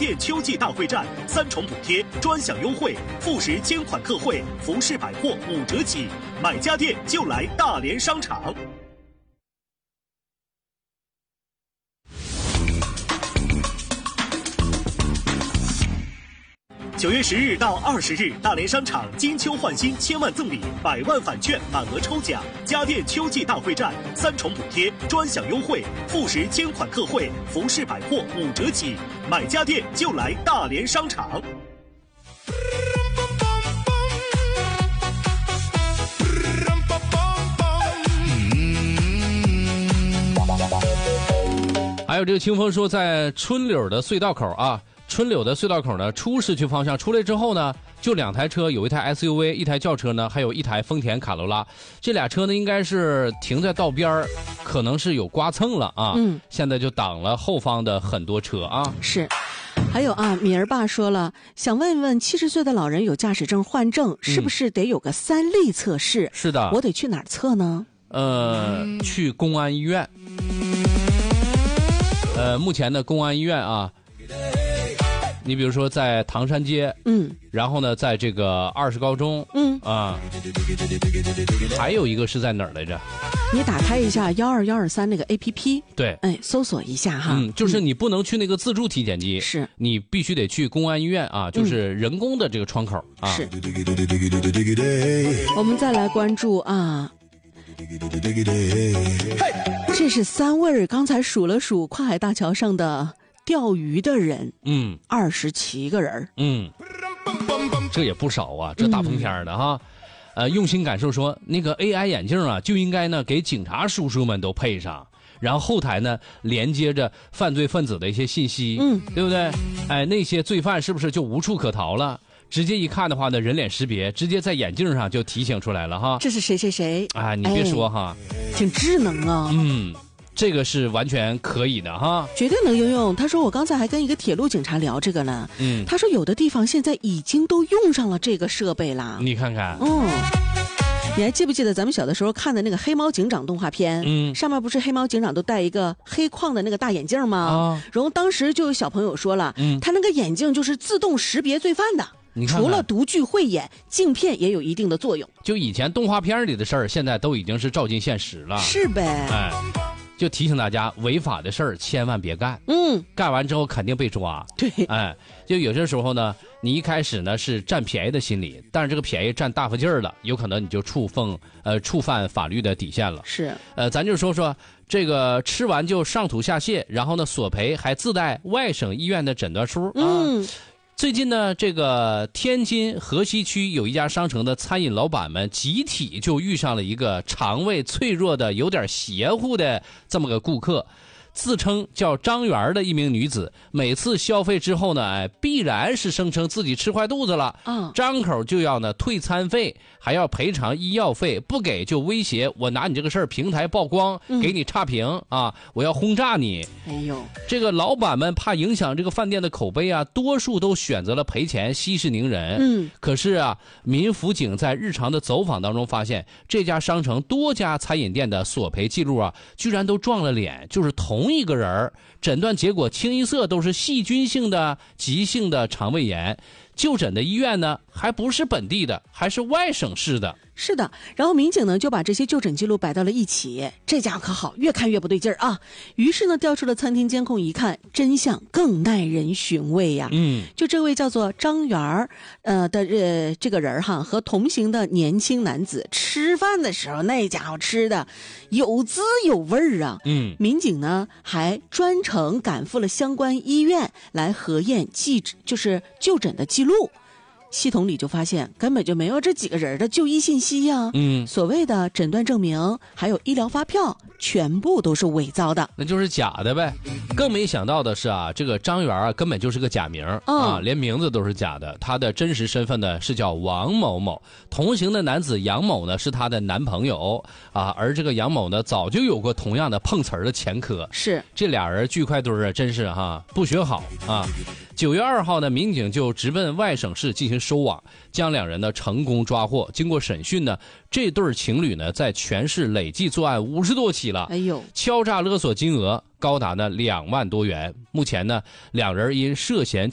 电秋季大会战，3重补贴，专享优惠，复时兼款特惠，服饰百货5折起，买家电就来大连商场。9月10日到20日，大连商场金秋换新千万赠礼，100万返券满额抽奖，家电秋季大会战，3重补贴，专享优惠，复时兼款特惠，服饰百货5折起，买家电就来大连商场。 还有这个清风说，在春柳的隧道口啊。春柳的隧道口呢，出市区方向出来之后呢，就2台车，有一台 SUV， 一台轿车呢，还有一台丰田卡罗拉。这俩车呢，应该是停在道边，可能是有刮蹭了啊。现在就挡了后方的很多车啊。 是。还有啊，米儿爸说了，想问问70岁的老人有驾驶证换证，是不是得有个3例测试？ 是的。 我得去哪儿测呢？ 去公安医院。目前的公安医院啊。你比如说在唐山街，然后呢，在这个20高中，还有一个是在哪儿来着？ 你打开一下12123那个 APP， 对， 搜索一下哈。 就是你不能去那个自助体检机， 是你必须得去公安医院啊，就是人工的这个窗口啊。 是。我们再来关注啊。这是3位刚才数了数跨海大桥上的钓鱼的人，27个人， 这也不少啊，这大风天的哈。用心感受说，那个 AI 眼镜啊，就应该呢给警察叔叔们都配上，然后后台呢连接着犯罪分子的一些信息，对不对？那些罪犯是不是就无处可逃了？直接一看的话呢，人脸识别直接在眼镜上就提醒出来了哈。 这是谁谁谁？ 你别说哈， 挺智能啊。 这个是完全可以的哈， 绝对能应用。他说我刚才还跟一个铁路警察聊这个呢，他说有的地方现在已经都用上了这个设备啦。 你看看， 你还记不记得咱们小的时候看的那个黑猫警长动画片？上面不是黑猫警长都戴一个黑框的那个大眼镜吗？然后当时就有小朋友说了，他那个眼镜就是自动识别罪犯的。 你看看， 除了独具慧眼，镜片也有一定的作用。 就以前动画片里的事儿，现在都已经是照进现实了。 是呗。 就提醒大家，违法的事儿千万别干。干完之后肯定被抓。 对。 就有些时候呢，你一开始呢是占便宜的心理，但是这个便宜占大发劲儿了，有可能你就触犯法律的底线了。 是。 咱就说说这个吃完就上吐下泻，然后呢索赔还自带外省医院的诊断书啊。最近呢，这个天津河西区有一家商城的餐饮老板们集体就遇上了一个肠胃脆弱的、有点邪乎的这么个顾客。自称叫张媛的一名女子，每次消费之后呢，必然是声称自己吃坏肚子了，张口就要呢退餐费，还要赔偿医药费，不给就威胁我拿你这个事儿平台曝光，给你差评啊，我要轰炸你。 哎呦， 这个老板们怕影响这个饭店的口碑啊，多数都选择了赔钱息事宁人。可是啊，民辅警在日常的走访当中发现，这家商城多家餐饮店的索赔记录啊，居然都撞了脸，就是同一个人，诊断结果清一色都是细菌性的急性的肠胃炎，就诊的医院呢还不是本地的，还是外省市的。 是的，然后民警呢就把这些就诊记录摆到了一起，这家伙可好，越看越不对劲儿啊。于是呢调出了餐厅监控，一看真相更耐人寻味呀。就这位叫做张媛的这个人哈，和同行的年轻男子吃饭的时候，那家伙吃的有滋有味儿啊。民警呢还专程赶赴了相关医院来核验就是就诊的记录。系统里就发现根本就没有这几个人的就医信息呀。所谓的诊断证明还有医疗发票全部都是伪造的， 那就是假的呗。更没想到的是啊，这个张媛啊根本就是个假名啊，连名字都是假的。他的真实身份呢是叫王某某，同行的男子杨某呢是他的男朋友啊，而这个杨某呢早就有过同样的碰瓷儿的前科。 是， 这俩人聚块堆儿啊，真是哈不学好啊。9月2号呢，民警就直奔外省市进行收网，将两人呢成功抓获。经过审讯呢，这对情侣呢在全市累计作案50多起了，敲诈勒索金额高达呢2万多元。目前呢，两人因涉嫌